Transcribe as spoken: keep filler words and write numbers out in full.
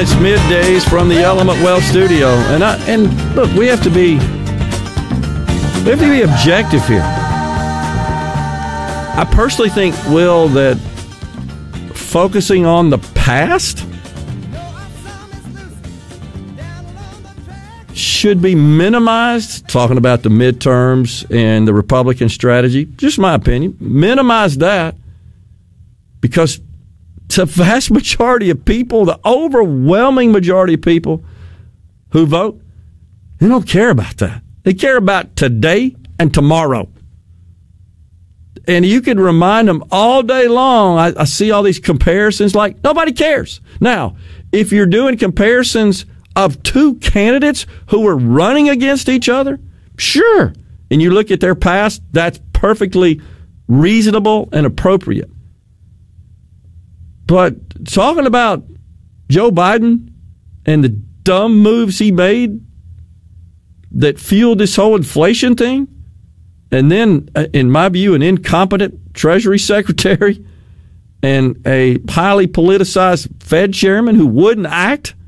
It's middays from the Element Wealth studio, and I, and look, we have to be we have to be objective here. I personally think, Will, that focusing on the past should be minimized. Talking about the midterms and the Republican strategy, just my opinion, minimize that, because the vast majority of people, the overwhelming majority of people who vote, they don't care about that. They care about today and tomorrow. And you can remind them all day long. I, I see all these comparisons like nobody cares. Now, if you're doing comparisons of two candidates who are running against each other, sure. And you look at their past, that's perfectly reasonable and appropriate. But talking about Joe Biden and the dumb moves he made that fueled this whole inflation thing, and then, in my view, an incompetent Treasury Secretary and a highly politicized Fed chairman who wouldn't act,